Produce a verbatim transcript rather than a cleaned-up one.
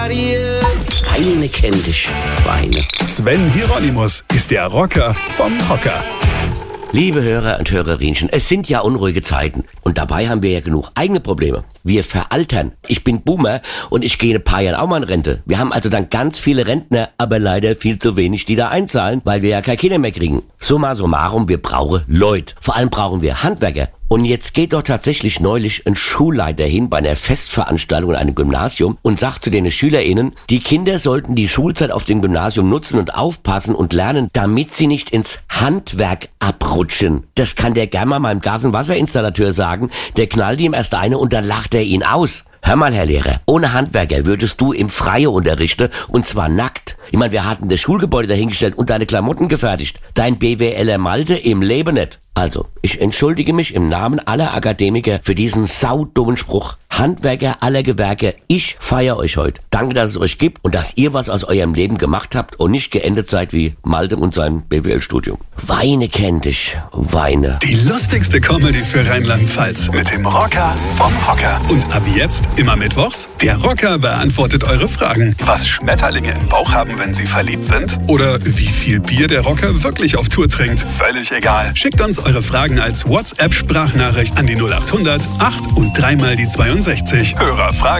Weine kenn dich, Weine. Sven Hieronymus ist der Rocker vom Hocker. Liebe Hörer und Hörerinchen, es sind ja unruhige Zeiten. Und dabei haben wir ja genug eigene Probleme. Wir veraltern. Ich bin Boomer und ich gehe in ein paar Jahren auch mal in Rente. Wir haben also dann ganz viele Rentner, aber leider viel zu wenig, die da einzahlen, weil wir ja keine Kinder mehr kriegen. Summa summarum, wir brauchen Leute. Vor allem brauchen wir Handwerker. Und jetzt geht doch tatsächlich neulich ein Schulleiter hin bei einer Festveranstaltung in einem Gymnasium und sagt zu den SchülerInnen, die Kinder sollten die Schulzeit auf dem Gymnasium nutzen und aufpassen und lernen, damit sie nicht ins Handwerk abrutschen. Das kann der gern mal meinem Gas- und Wasserinstallateur sagen. Der knallt ihm erst eine und dann lacht er ihn aus. Hör mal, Herr Lehrer, ohne Handwerker würdest du im Freie unterrichten und zwar nackt. Ich meine, wir hatten das Schulgebäude dahingestellt und deine Klamotten gefertigt. Dein BWLer Malte im Leben nicht. Also, ich entschuldige mich im Namen aller Akademiker für diesen saudummen Spruch. Handwerker aller Gewerke, ich feiere euch heute. Danke, dass es euch gibt und dass ihr was aus eurem Leben gemacht habt und nicht geendet seid wie Malte und sein B W L-Studium. Weine kennt dich, Weine. Die lustigste Comedy für Rheinland-Pfalz mit dem Rocker vom Hocker. Und ab jetzt immer mittwochs, der Rocker beantwortet eure Fragen. Was Schmetterlinge im Bauch haben, wenn sie verliebt sind? Oder wie viel Bier der Rocker wirklich auf Tour trinkt? Völlig egal. Schickt uns eure Fragen als WhatsApp-Sprachnachricht an die null acht hundert acht und dreimal die zweiundsechzig. Hörerfragen.